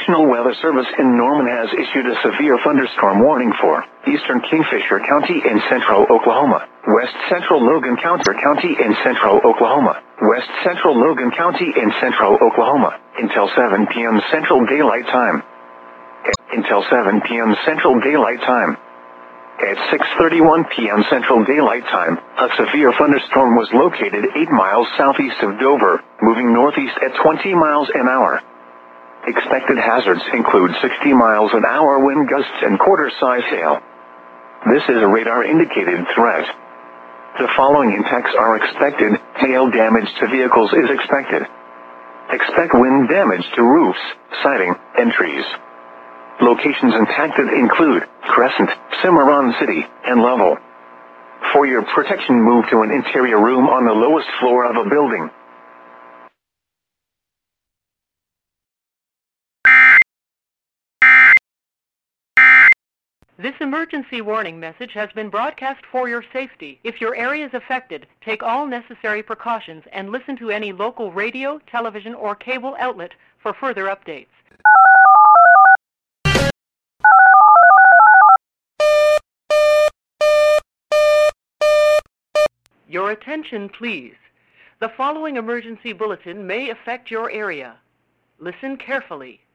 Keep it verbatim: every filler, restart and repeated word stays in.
National Weather Service in Norman has issued a severe thunderstorm warning for eastern Kingfisher County in central Oklahoma, west central Logan County County in central Oklahoma, west central Logan County in central Oklahoma, until seven p m Central Daylight Time. Until seven p m Central Daylight Time. At six thirty-one p m Central Daylight Time, a severe thunderstorm was located eight miles southeast of Dover, moving northeast at twenty miles an hour. Expected hazards include sixty miles an hour wind gusts and quarter-size hail. This is a radar-indicated threat. The following impacts are expected. Hail damage to vehicles is expected. Expect wind damage to roofs, siding, and trees. Locations impacted include Crescent, Cimarron City, and Lovell. For your protection, move to an interior room on the lowest floor of a building. This emergency warning message has been broadcast for your safety. If your area is affected, take all necessary precautions and listen to any local radio, television, or cable outlet for further updates. Your attention, please. The following emergency bulletin may affect your area. Listen carefully.